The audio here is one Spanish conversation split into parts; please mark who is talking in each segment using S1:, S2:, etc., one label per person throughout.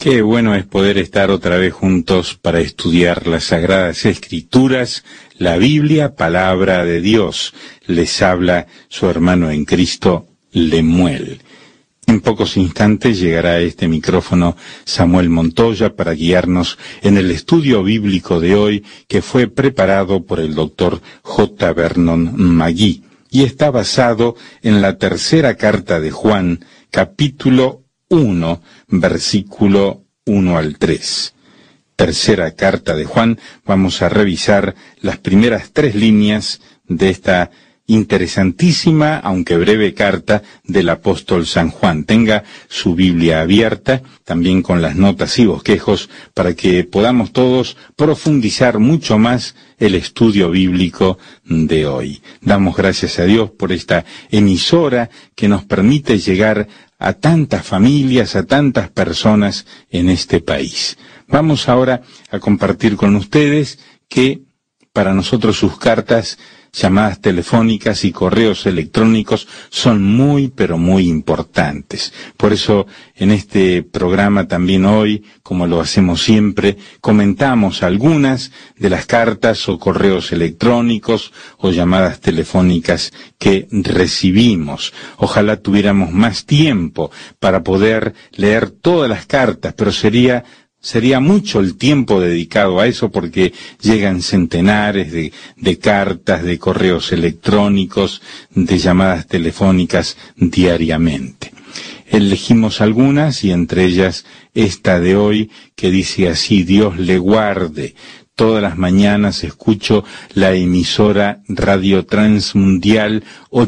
S1: Qué bueno es poder estar otra vez juntos para estudiar las Sagradas Escrituras, la Biblia, palabra de Dios. Les habla su hermano en Cristo, Lemuel. En pocos instantes llegará a este micrófono Samuel Montoya para guiarnos en el estudio bíblico de hoy, que fue preparado por el doctor J. Vernon McGee y está basado en la tercera carta de Juan, capítulo 1, versículo 1 al 3. Tercera carta de Juan, vamos a revisar las primeras 3 líneas de esta interesantísima, aunque breve carta del apóstol San Juan. Tenga su Biblia abierta, también con las notas y bosquejos, para que podamos todos profundizar mucho más el estudio bíblico de hoy. Damos gracias a Dios por esta emisora que nos permite llegar a tantas familias, a tantas personas en este país. Vamos ahora a compartir con ustedes que para nosotros sus cartas, llamadas telefónicas y correos electrónicos son muy, pero muy importantes. Por eso, en este programa también hoy, como lo hacemos siempre, comentamos algunas de las cartas o correos electrónicos o llamadas telefónicas que recibimos. Ojalá tuviéramos más tiempo para poder leer todas las cartas, pero sería mucho el tiempo dedicado a eso porque llegan centenares de cartas, de correos electrónicos, de llamadas telefónicas diariamente. Elegimos algunas y entre ellas esta de hoy que dice así: Dios le guarde. Todas las mañanas escucho la emisora Radio Transmundial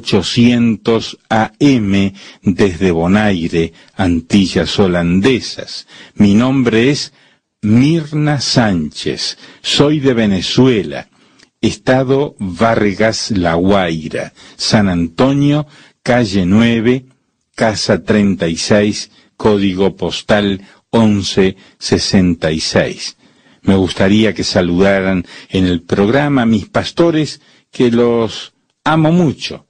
S1: 800 AM desde Bonaire, Antillas Holandesas. Mi nombre es Mirna Sánchez. Soy de Venezuela, Estado Vargas La Guaira, San Antonio, calle 9, casa 36, código postal 1166. Me gustaría que saludaran en el programa a mis pastores, que los amo mucho,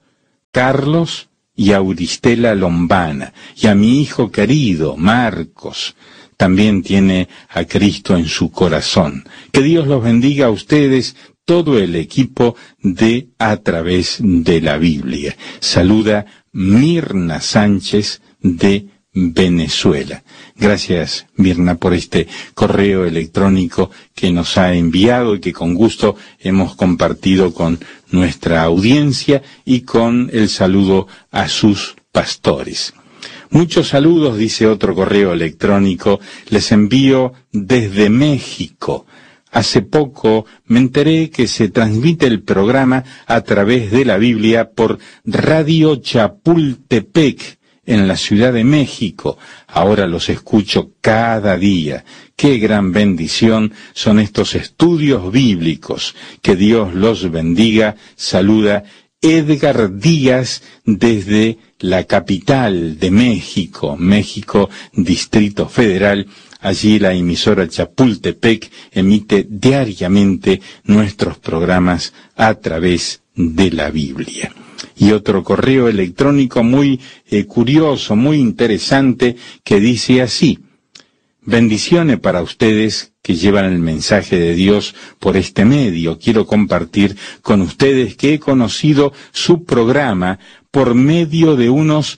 S1: Carlos y Auristela Lombana, y a mi hijo querido, Marcos. También tiene a Cristo en su corazón. Que Dios los bendiga a ustedes, todo el equipo de A Través de la Biblia. Saluda Mirna Sánchez de Venezuela. Gracias, Mirna, por este correo electrónico que nos ha enviado y que con gusto hemos compartido con nuestra audiencia y con el saludo a sus pastores. Muchos saludos, dice otro correo electrónico, les envío desde México. Hace poco me enteré que se transmite el programa A Través de la Biblia por Radio Chapultepec, en la Ciudad de México. Ahora los escucho cada día. Qué gran bendición son estos estudios bíblicos. Que Dios los bendiga. Saluda Edgar Díaz desde la capital de México, México, Distrito Federal. Allí la emisora Chapultepec emite diariamente nuestros programas a través de la Biblia. Y otro correo electrónico muy curioso, muy interesante, que dice así: bendiciones para ustedes que llevan el mensaje de Dios por este medio. Quiero compartir con ustedes que he conocido su programa por medio de unos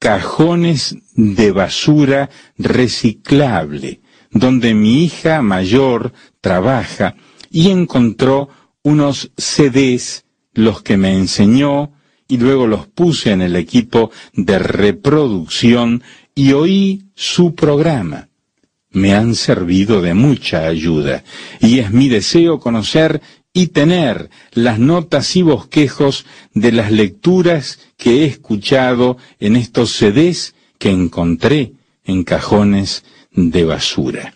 S1: cajones de basura reciclable, donde mi hija mayor trabaja, y encontró unos CDs, los que me enseñó, y luego los puse en el equipo de reproducción y oí su programa. Me han servido de mucha ayuda y es mi deseo conocer y tener las notas y bosquejos de las lecturas que he escuchado en estos CDs que encontré en cajones de basura.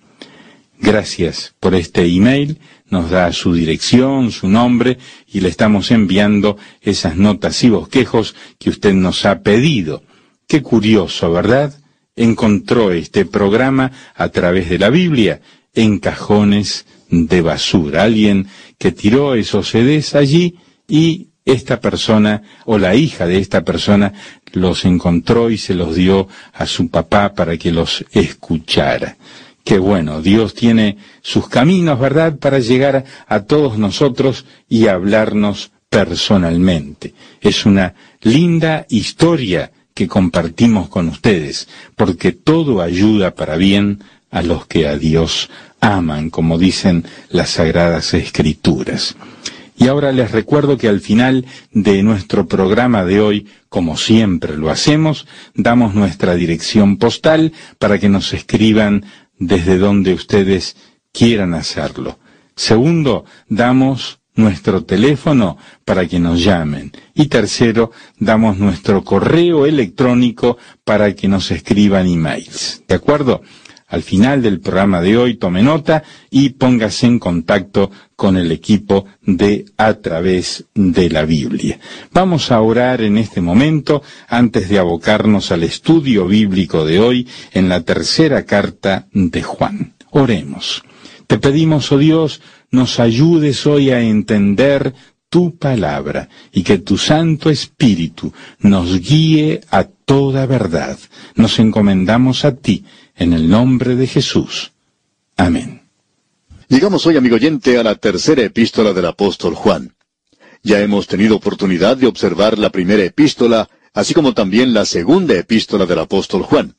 S1: Gracias por este email. Nos da su dirección, su nombre, y le estamos enviando esas notas y bosquejos que usted nos ha pedido. Qué curioso, ¿verdad? Encontró este programa a través de la Biblia en cajones de basura. Alguien que tiró esos CDs allí y esta persona, o la hija de esta persona, los encontró y se los dio a su papá para que los escuchara. Qué bueno, Dios tiene sus caminos, ¿verdad?, para llegar a todos nosotros y hablarnos personalmente. Es una linda historia que compartimos con ustedes, porque todo ayuda para bien a los que a Dios aman, como dicen las Sagradas Escrituras. Y ahora les recuerdo que al final de nuestro programa de hoy, como siempre lo hacemos, damos nuestra dirección postal para que nos escriban desde donde ustedes quieran hacerlo. Segundo, damos nuestro teléfono para que nos llamen. Y tercero, damos nuestro correo electrónico para que nos escriban emails. ¿De acuerdo? Al final del programa de hoy, tome nota y póngase en contacto con el equipo de A Través de la Biblia. Vamos a orar en este momento antes de abocarnos al estudio bíblico de hoy en la tercera carta de Juan. Oremos. Te pedimos, oh Dios, nos ayudes hoy a entender tu palabra y que tu Santo Espíritu nos guíe a toda verdad. Nos encomendamos a ti. En el nombre de Jesús. Amén.
S2: Llegamos hoy, amigo oyente, a la tercera epístola del apóstol Juan. Ya hemos tenido oportunidad de observar la primera epístola, así como también la segunda epístola del apóstol Juan.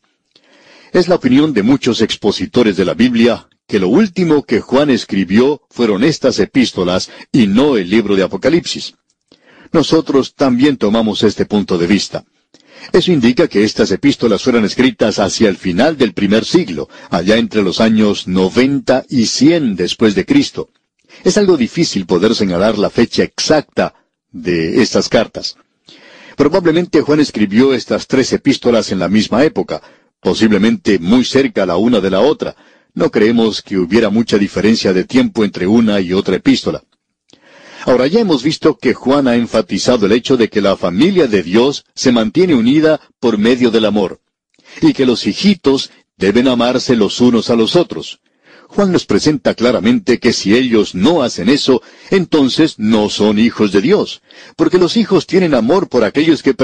S2: Es la opinión de muchos expositores de la Biblia que lo último que Juan escribió fueron estas epístolas y no el libro de Apocalipsis. Nosotros también tomamos este punto de vista. Eso indica que estas epístolas fueron escritas hacia el final del primer siglo, allá entre los años 90 y 100 después de Cristo. Es algo difícil poder señalar la fecha exacta de estas cartas. Probablemente Juan escribió estas tres epístolas en la misma época, posiblemente muy cerca la una de la otra. No creemos que hubiera mucha diferencia de tiempo entre una y otra epístola. Ahora ya hemos visto que Juan ha enfatizado el hecho de que la familia de Dios se mantiene unida por medio del amor, y que los hijitos deben amarse los unos a los otros. Juan nos presenta claramente que si ellos no hacen eso, entonces no son hijos de Dios, porque los hijos tienen amor por aquellos que